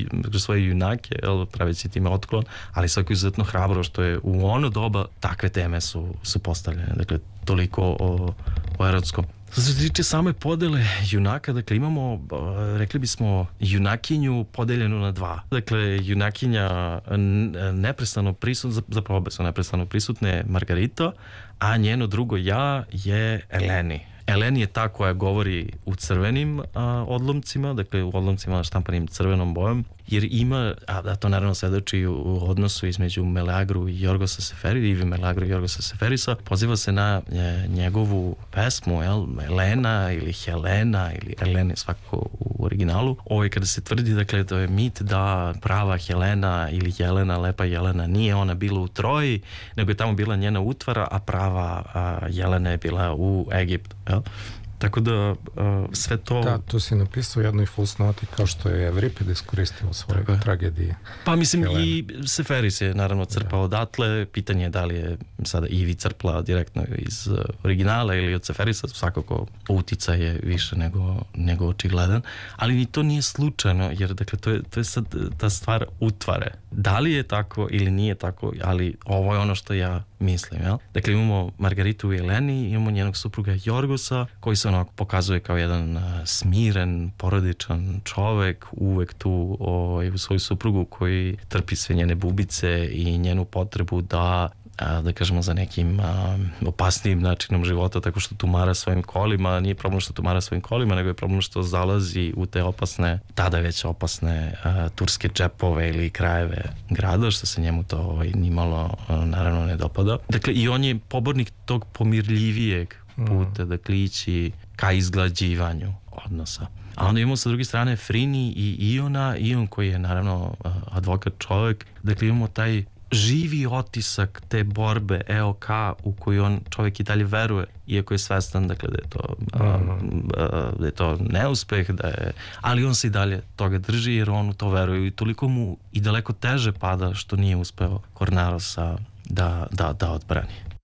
svoje junake, praveći time otklon, ali svako izuzetno hrabro što je u ono doba takve teme su postavljene. Dakle, toliko o erotskom. Što se tiče same podele junaka, dakle imamo, rekli bismo, junakinju podeljenu na dva. Dakle, junakinja neprestano prisutna, zapravo obe su neprestano prisutne, Margarita, a njeno drugo ja je Eleni. Eleni je ta koja govori u crvenim odlomcima, dakle u odlomcima štampanim crvenom bojom, jer ima, a to naravno svedoči u odnosu između Meleagru i Jorgosa Seferisa, Ivi Meleagru i Jorgosa Seferisa, poziva se na njegovu pesmu, Elena ili Helena ili Elene svakako u originalu. Kada se tvrdi, dakle, to je mit da prava Helena ili Jelena, lepa Jelena, nije ona bila u Troji, nego je tamo bila njena utvara, a prava Jelena je bila u Egiptu. Tako da sve to... Da, tu si napisao jednoj fusnoti kao što je Evripid iskoristio u svojoj tragediji. Pa mislim i Seferis je naravno crpao odatle, pitanje je da li je sada Ivi crpla direktno iz originala ili od Seferisa, svakako uticaj je više nego očigledan, ali ni to nije slučajno, jer dakle to je sad ta stvar utvare. Da li je tako ili nije tako, ali ovo je ono što ja mislim, jel? Dakle, imamo Margaritu i Eleni, imamo njenog supruga Jorgosa, koji se onako pokazuje kao jedan smiren, porodičan čovek, uvek tu u svoju suprugu koji trpi sve njene bubice i njenu potrebu da kažemo za nekim opasnijim načinom života, tako što tumara svojim kolima. Nije problem što tumara svojim kolima, nego je problem što zalazi u te opasne, tada već opasne turske džepove ili krajeve grada, što se njemu to nimalo naravno ne dopada. Dakle, i on je pobornik tog pomirljivijeg puta, dakle, ići ka izglađivanju odnosa. A onda imamo sa druge strane Frini i Ion koji je naravno advokat čovek. Dakle, imamo taj živi otisak te borbe EOK u koju on čovjek i dalje veruje, iako je svestan, dakle, da je to neuspeh, ali on se i dalje toga drži jer on u to veruje i toliko mu i daleko teže pada što nije uspeo Kornarosa da odbrani.